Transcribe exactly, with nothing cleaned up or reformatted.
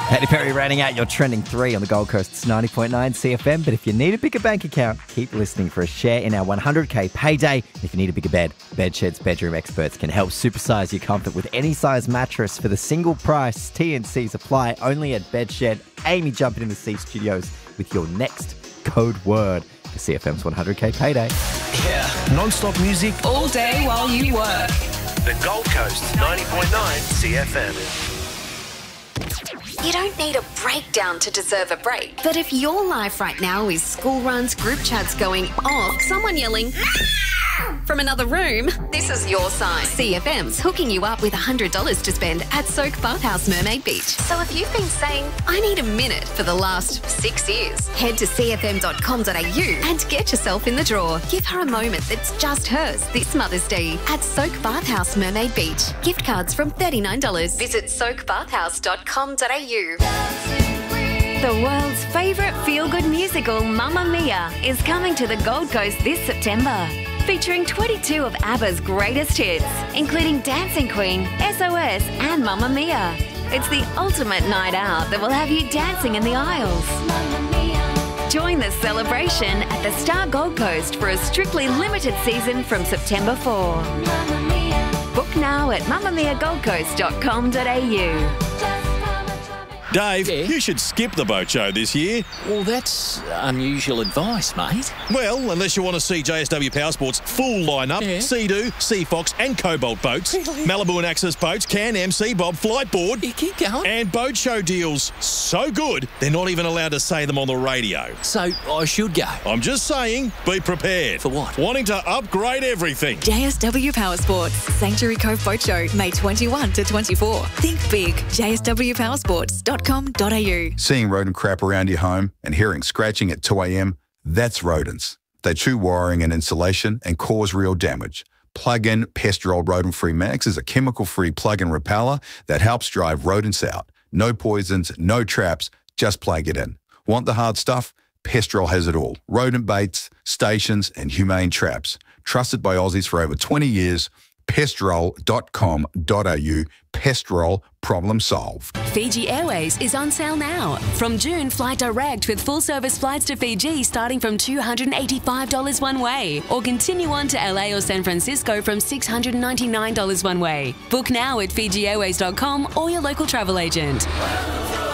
Katy Perry rounding out your trending three on the Gold Coast's ninety point nine C F M. But if you need a bigger bank account, keep listening for a share in our one hundred K payday. If you need a bigger bed, Bedshed's bedroom experts can help supersize your comfort with any size mattress for the single price. T and C's apply only at Bedshed. Amy jumping in the C Studios with your next code word for C F M's one hundred K payday. Yeah. Non-stop music all day while you work. The Gold Coast ninety point nine C F M. You don't need a breakdown to deserve a break. But if your life right now is school runs, group chats going off, someone yelling from another room, this is your sign. C F M's hooking you up with one hundred dollars to spend at Soak Bathhouse Mermaid Beach. So if you've been saying, I need a minute for the last six years, head to c f m dot com dot a u and get yourself in the draw. Give her a moment that's just hers this Mother's Day at Soak Bathhouse Mermaid Beach. Gift cards from thirty-nine dollars. Visit soak bathhouse dot com dot a u. The world's favourite feel-good musical, Mamma Mia, is coming to the Gold Coast this September. Featuring twenty-two of ABBA's greatest hits, including Dancing Queen, S O S and Mamma Mia. It's the ultimate night out that will have you dancing in the aisles. Join the celebration at the Star Gold Coast for a strictly limited season from September fourth. Book now at mamma mia gold coast dot com dot a u. Dave, Yeah? you should skip the boat show this year. Well, that's unusual advice, mate. Well, unless you want to see J S W Powersports' full lineup, Yeah. Sea-Doo, Sea Fox and Cobalt boats, Really? Malibu and Axis boats, Can-Am, Sea-Bob, Flightboard, You keep going. and boat show deals so good, they're not even allowed to say them on the radio. So I should go. I'm just saying, be prepared. For what? Wanting to upgrade everything. J S W Powersports, Sanctuary Cove Boat Show, May twenty-first to twenty-fourth. Think big, j s w powersports dot com dot a u. Seeing rodent crap around your home and hearing scratching at two a m, that's rodents. They chew wiring and insulation and cause real damage. Plug-in Pestrol Rodent-Free Max is a chemical-free plug-in repeller that helps drive rodents out. No poisons, no traps, just plug it in. Want the hard stuff? Pestrol has it all. Rodent baits, stations and humane traps. Trusted by Aussies for over twenty years. pestrol dot com dot a u. Pestrol, problem solved. Fiji Airways is on sale now. From June, fly direct with full-service flights to Fiji starting from two hundred eighty-five dollars one way, or continue on to L A or San Francisco from six hundred ninety-nine dollars one way. Book now at fiji airways dot com or your local travel agent.